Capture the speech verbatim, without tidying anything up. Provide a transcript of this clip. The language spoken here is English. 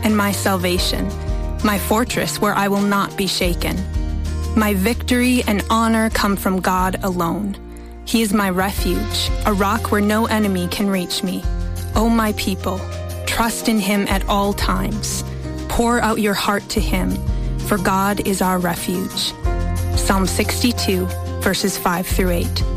and my salvation, my fortress where I will not be shaken. My victory and honor come from God alone. He is my refuge, a rock where no enemy can reach me. O my people, trust in him at all times. Pour out your heart to him, for God is our refuge. Psalm sixty-two, verses five through eight.